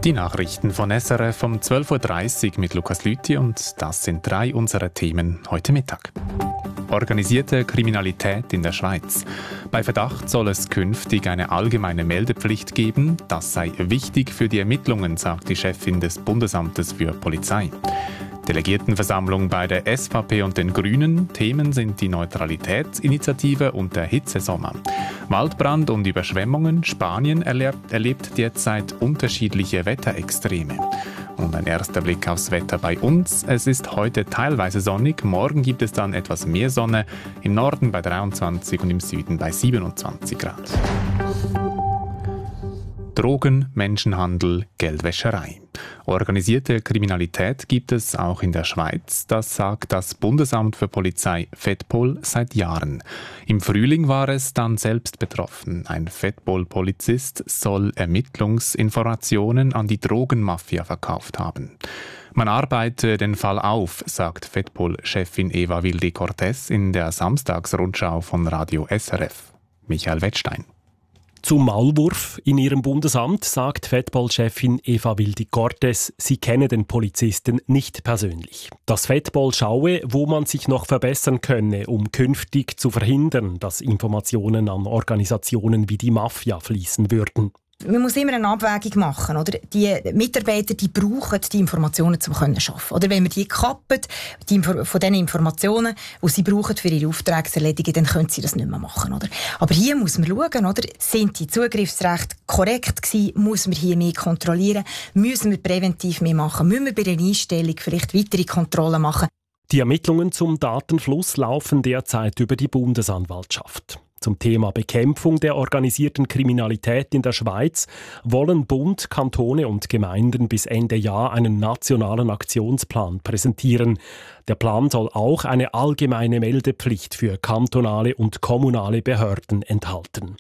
Die Nachrichten von SRF um 12.30 Uhr mit Lukas Lüthi und das sind 3 unserer Themen heute Mittag. Organisierte Kriminalität in der Schweiz. Bei Verdacht soll es künftig eine allgemeine Meldepflicht geben. Das sei wichtig für die Ermittlungen, sagt die Chefin des Bundesamtes für Polizei. Delegiertenversammlung bei der SVP und den Grünen. Themen sind die Neutralitätsinitiative und der Hitzesommer. Waldbrand und Überschwemmungen. Spanien erlebt derzeit unterschiedliche Wetterextreme. Und ein erster Blick aufs Wetter bei uns. Es ist heute teilweise sonnig. Morgen gibt es dann etwas mehr Sonne. Im Norden bei 23 und im Süden bei 27 Grad. Drogen, Menschenhandel, Geldwäscherei. Organisierte Kriminalität gibt es auch in der Schweiz. Das sagt das Bundesamt für Polizei Fedpol seit Jahren. Im Frühling war es dann selbst betroffen. Ein Fedpol-Polizist soll Ermittlungsinformationen an die Drogenmafia verkauft haben. Man arbeite den Fall auf, sagt Fedpol-Chefin Eva Wilde-Cortez in der Samstagsrundschau von Radio SRF. Michael Wettstein. Zum Maulwurf in ihrem Bundesamt sagt Fedpol-Chefin Eva Wilde-Cortez, sie kenne den Polizisten nicht persönlich. Das Fedpol schaue, wo man sich noch verbessern könne, um künftig zu verhindern, dass Informationen an Organisationen wie die Mafia fließen würden. Man muss immer eine Abwägung machen. Oder? Die Mitarbeiter die brauchen die Informationen, um zu arbeiten. Oder wenn wir die kappen, von den Informationen, die sie brauchen für ihre Auftragserledigung, dann können sie das nicht mehr machen. Oder? Aber hier muss man schauen, oder? Sind die Zugriffsrechte korrekt gewesen? Muss man hier mehr kontrollieren? Müssen wir präventiv mehr machen? Müssen wir bei der Einstellung vielleicht weitere Kontrollen machen? Die Ermittlungen zum Datenfluss laufen derzeit über die Bundesanwaltschaft. Zum Thema Bekämpfung der organisierten Kriminalität in der Schweiz wollen Bund, Kantone und Gemeinden bis Ende Jahr einen nationalen Aktionsplan präsentieren. Der Plan soll auch eine allgemeine Meldepflicht für kantonale und kommunale Behörden enthalten.